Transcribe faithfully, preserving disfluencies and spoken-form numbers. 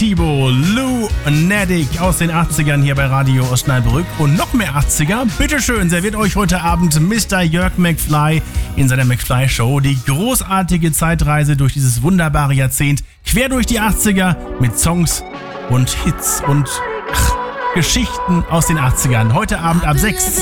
Thibaut, Lou Naddick aus den achtzigern hier bei Radio Osnabrück und noch mehr achtziger. Bitteschön, serviert euch heute Abend Mister Jörg McFly in seiner McFly Show. Die großartige Zeitreise durch dieses wunderbare Jahrzehnt, quer durch die achtziger mit Songs und Hits und ach, Geschichten aus den achtzigern. Heute Abend ab sechs.